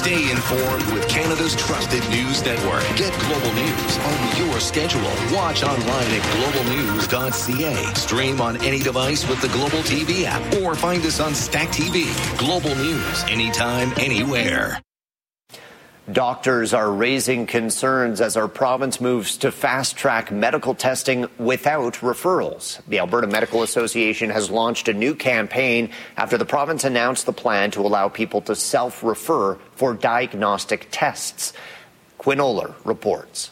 Stay informed with Canada's trusted news network. Get Global News on your schedule. Watch online at globalnews.ca. Stream on any device with the Global TV app or find us on Stack TV. Global News, anytime, anywhere. Doctors are raising concerns as our province moves to fast-track medical testing without referrals. The Alberta Medical Association has launched a new campaign after the province announced the plan to allow people to self-refer for diagnostic tests. Quinn Oler reports.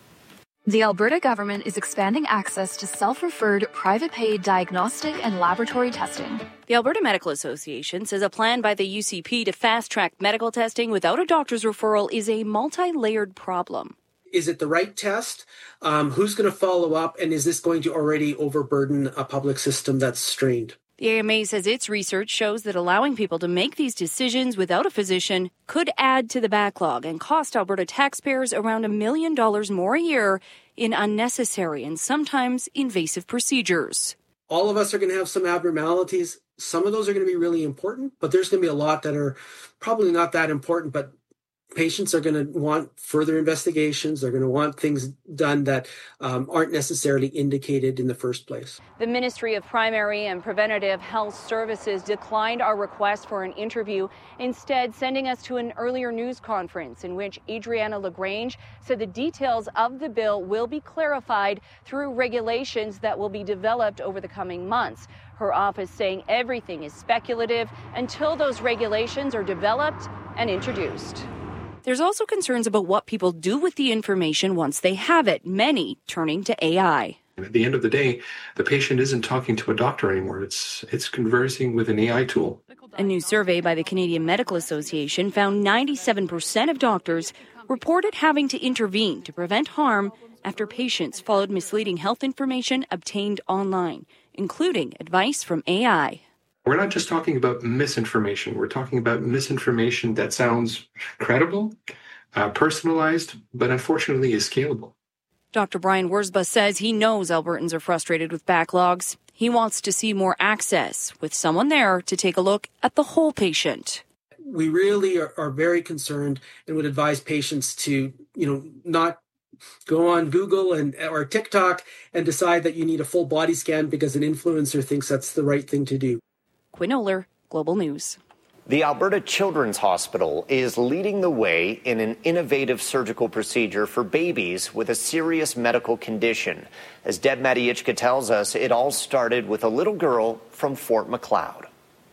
The Alberta government is expanding access to self-referred, private-paid diagnostic and laboratory testing. The Alberta Medical Association says a plan by the UCP to fast-track medical testing without a doctor's referral is a multi-layered problem. Is it the right test? Who's going to follow up? And is this going to already overburden a public system that's strained? The AMA says its research shows that allowing people to make these decisions without a physician could add to the backlog and cost Alberta taxpayers around $1 million more a year in unnecessary and sometimes invasive procedures. All of us are going to have some abnormalities. Some of those are going to be really important, but there's going to be a lot that are probably not that important, but patients are going to want further investigations. They're going to want things done that aren't necessarily indicated in the first place. The Ministry of Primary and Preventative Health Services declined our request for an interview, instead sending us to an earlier news conference in which Adriana LaGrange said the details of the bill will be clarified through regulations that will be developed over the coming months. Her office saying everything is speculative until those regulations are developed and introduced. There's also concerns about what people do with the information once they have it, many turning to AI. At the end of the day, the patient isn't talking to a doctor anymore. It's conversing with an AI tool. A new survey by the Canadian Medical Association found 97% of doctors reported having to intervene to prevent harm after patients followed misleading health information obtained online, including advice from AI. We're not just talking about misinformation. We're talking about misinformation that sounds credible, personalized, but unfortunately is scalable. Dr. Brian Wurzba says he knows Albertans are frustrated with backlogs. He wants to see more access, with someone there to take a look at the whole patient. We really are very concerned and would advise patients to, not go on Google or TikTok and decide that you need a full body scan because an influencer thinks that's the right thing to do. Quinn Oler, Global News. The Alberta Children's Hospital is leading the way in an innovative surgical procedure for babies with a serious medical condition. As Deb Matiichka tells us, it all started with a little girl from Fort Macleod.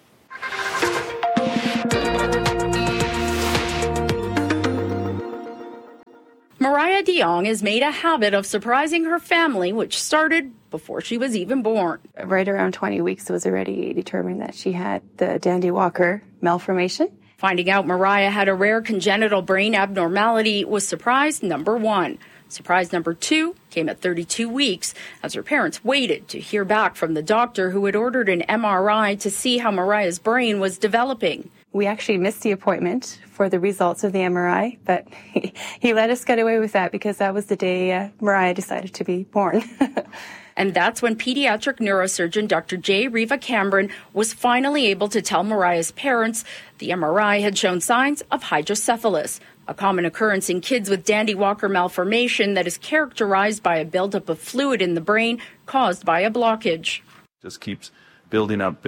Mariah de Jong has made a habit of surprising her family, which started before she was even born. Right around 20 weeks, it was already determined that she had the Dandy Walker malformation. Finding out Mariah had a rare congenital brain abnormality was surprise number one. Surprise number two came at 32 weeks as her parents waited to hear back from the doctor who had ordered an MRI to see how Mariah's brain was developing. We actually missed the appointment for the results of the MRI, but he let us get away with that because that was the day Mariah decided to be born. And that's when pediatric neurosurgeon Dr. J. Riva Cameron was finally able to tell Mariah's parents the MRI had shown signs of hydrocephalus, a common occurrence in kids with Dandy Walker malformation that is characterized by a buildup of fluid in the brain caused by a blockage. Just keeps building up,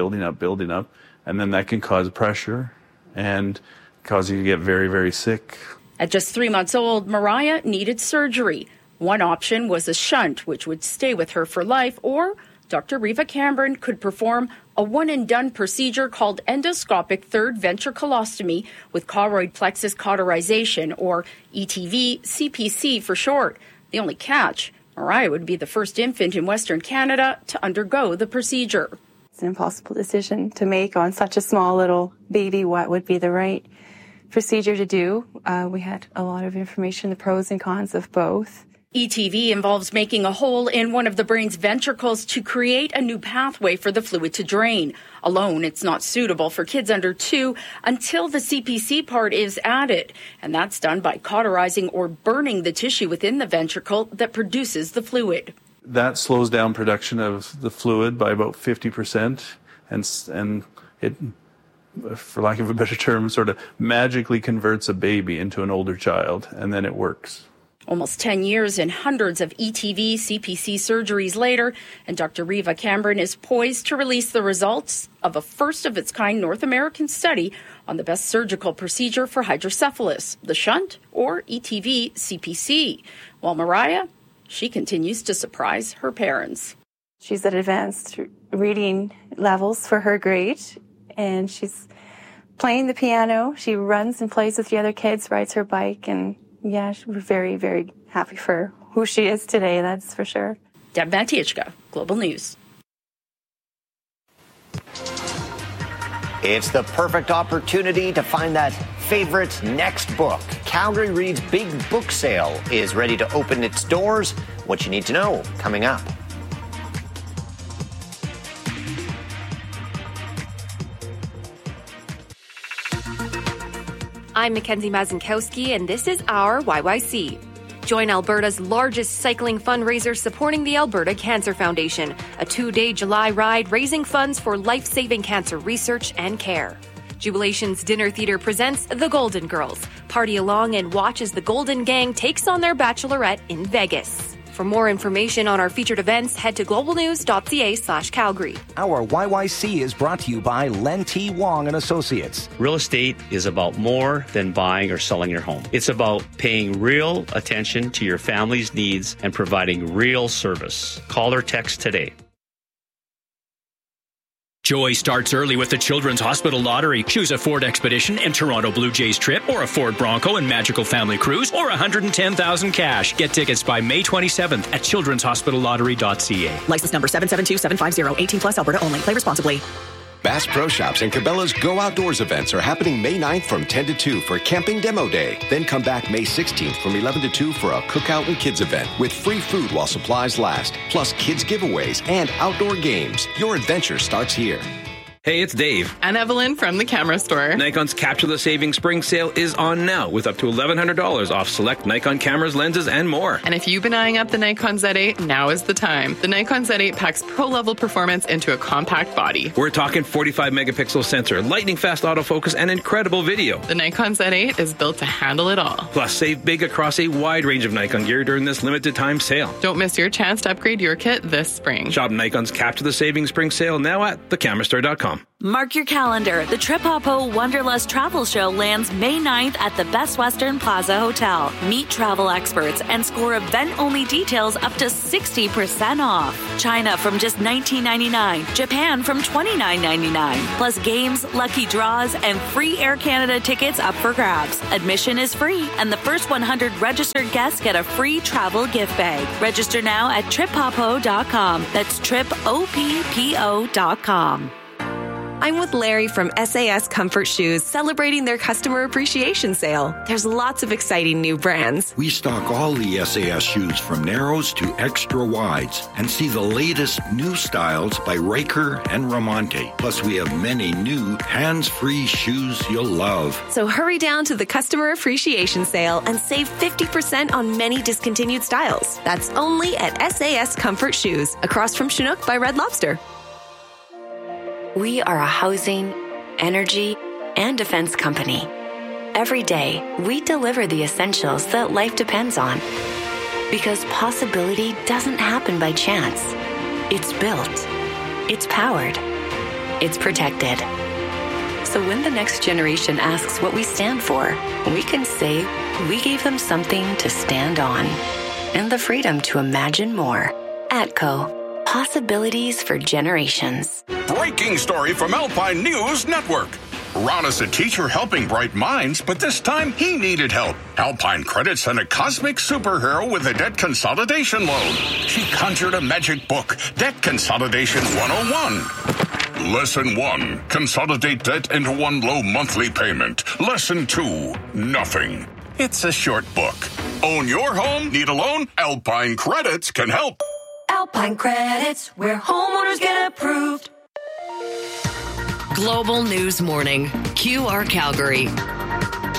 and then that can cause pressure and cause you to get very, very sick. At just 3 months old, Mariah needed surgery. One option was a shunt, which would stay with her for life, or Dr. Riva Cameron could perform a one-and-done procedure called endoscopic third ventriculostomy with choroid plexus cauterization, or ETV CPC for short. The only catch, Mariah would be the first infant in Western Canada to undergo the procedure. It's an impossible decision to make on such a small little baby. What would be the right procedure to do? We had a lot of information, the pros and cons of both. ETV involves making a hole in one of the brain's ventricles to create a new pathway for the fluid to drain. Alone, it's not suitable for kids under 2 until the CPC part is added, and that's done by cauterizing or burning the tissue within the ventricle that produces the fluid. That slows down production of the fluid by about 50%, and it for lack of a better term, sort of magically converts a baby into an older child, and then it works. Almost 10 years and hundreds of ETV CPC surgeries later, and Dr. Riva Cameron is poised to release the results of a first-of-its-kind North American study on the best surgical procedure for hydrocephalus, the shunt, or ETV CPC. While Mariah, she continues to surprise her parents. She's at advanced reading levels for her grade, and she's playing the piano. She runs and plays with the other kids, rides her bike, and yeah, we're very, very happy for who she is today, that's for sure. Deb Matichka, Global News. It's the perfect opportunity to find that favorite next book. Calgary Reads Big Book Sale is ready to open its doors. What you need to know coming up. I'm Mackenzie Mazinkowski, and this is our YYC. Join Alberta's largest cycling fundraiser supporting the Alberta Cancer Foundation, a 2-day July ride raising funds for life-saving cancer research and care. Jubilation's Dinner Theatre presents The Golden Girls. Party along and watch as the Golden Gang takes on their bachelorette in Vegas. For more information on our featured events, head to globalnews.ca/Calgary. Our YYC is brought to you by Len T. Wong and Associates. Real estate is about more than buying or selling your home. It's about paying real attention to your family's needs and providing real service. Call or text today. Joy starts early with the Children's Hospital Lottery. Choose a Ford Expedition and Toronto Blue Jays trip, or a Ford Bronco and Magical Family Cruise, or $110,000 cash. Get tickets by May 27th at childrenshospitallottery.ca. License number 772750, 18 plus, Alberta only. Play responsibly. Bass Pro Shops and Cabela's Go Outdoors events are happening May 9th from 10 to 2 for Camping Demo Day. Then come back May 16th from 11 to 2 for a cookout and kids event with free food while supplies last, plus kids giveaways and outdoor games. Your adventure starts here. Hey, it's Dave. And Evelyn from the camera store. Nikon's Capture the Savings Spring Sale is on now with up to $1,100 off select Nikon cameras, lenses, and more. And if you've been eyeing up the Nikon Z8, now is the time. The Nikon Z8 packs pro-level performance into a compact body. We're talking 45 megapixel sensor, lightning fast autofocus, and incredible video. The Nikon Z8 is built to handle it all. Plus, save big across a wide range of Nikon gear during this limited time sale. Don't miss your chance to upgrade your kit this spring. Shop Nikon's Capture the Savings Spring Sale now at thecamerastore.com. Mark your calendar. The Trip Hoppo Wanderlust Travel Show lands May 9th at the Best Western Plaza Hotel. Meet travel experts and score event-only details up to 60% off. China from just $19.99. Japan from $29.99. Plus games, lucky draws, and free Air Canada tickets up for grabs. Admission is free, and the first 100 registered guests get a free travel gift bag. Register now at triphoppo.com. That's triphoppo.com. I'm with Larry from SAS Comfort Shoes, celebrating their customer appreciation sale. There's lots of exciting new brands. We stock all the SAS shoes from narrows to extra wides and see the latest new styles by Riker and Ramonte. Plus, we have many new hands-free shoes you'll love. So hurry down to the customer appreciation sale and save 50% on many discontinued styles. That's only at SAS Comfort Shoes, across from Chinook by Red Lobster. We are a housing, energy, and defense company. Every day, we deliver the essentials that life depends on. Because possibility doesn't happen by chance. It's built. It's powered. It's protected. So when the next generation asks what we stand for, we can say we gave them something to stand on. And the freedom to imagine more. ATCO. Possibilities for generations. Breaking story from Alpine News Network. Ron is a teacher helping bright minds, but this time he needed help. Alpine Credit sent a cosmic superhero with a debt consolidation loan. She conjured a magic book, Debt Consolidation 101. Lesson 1, consolidate debt into one low monthly payment. Lesson 2, nothing. It's a short book. Own your home? Need a loan? Alpine Credits can help. Alpine Credits, where homeowners get approved. Global News Morning, QR Calgary.